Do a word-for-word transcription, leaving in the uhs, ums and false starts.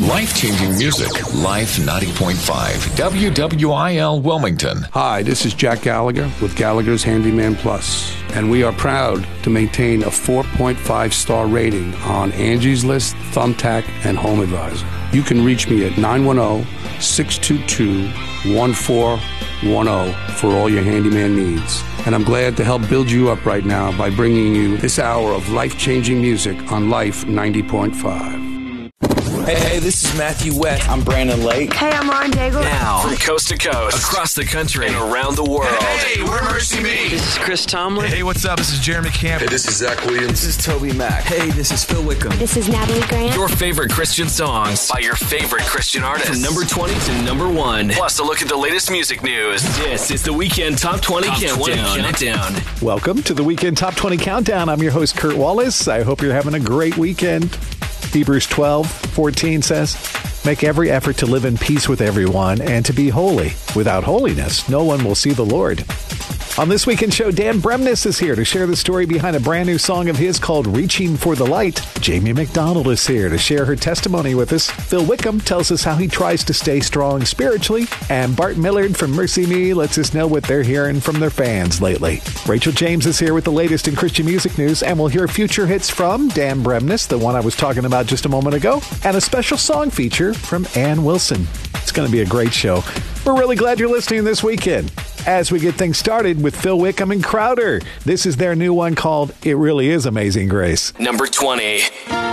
Life-changing music. Life ninety point five. W W I L Wilmington. Hi, this is Jack Gallagher with Gallagher's Handyman Plus, and we are proud to maintain a four point five star rating on Angie's List, Thumbtack, and Home Advisor. You can reach me at nine one zero, six two two, one four one zero for all your handyman needs. And I'm glad to help build you up right now by bringing you this hour of life-changing music on Life ninety point five. Hey, hey, this is Matthew Wett. I'm Brandon Lake. Hey, I'm Lauren Daigle. Now, from coast to coast, across the country, and around the world. Hey, we're Mercy Me. This is Chris Tomlin. Hey, what's up? This is Jeremy Camp. Hey, this is Zach Williams. This is Toby Mac. Hey, this is Phil Wickham. This is Natalie Grant. Your favorite Christian songs by your favorite Christian artists. From number twenty to number one. Plus, a look at the latest music news. This is the Weekend Top twenty Top Countdown. Countdown. Welcome to the Weekend Top twenty Countdown. I'm your host, Kurt Wallace. I hope you're having a great weekend. Hebrews twelve fourteen says, "Make every effort to live in peace with everyone and to be holy. Without holiness, no one will see the Lord." On this weekend show, Dan Bremnes is here to share the story behind a brand new song of his called Reaching for the Light. Jamie McDonald is here to share her testimony with us. Phil Wickham tells us how he tries to stay strong spiritually. And Bart Millard from Mercy Me lets us know what they're hearing from their fans lately. Rachel James is here with the latest in Christian music news, and we'll hear future hits from Dan Bremnes, the one I was talking about just a moment ago, and a special song feature from Ann Wilson. It's going to be a great show. We're really glad you're listening this weekend. As we get things started with Phil Wickham and Crowder, this is their new one called It Really Is Amazing Grace. Number twenty.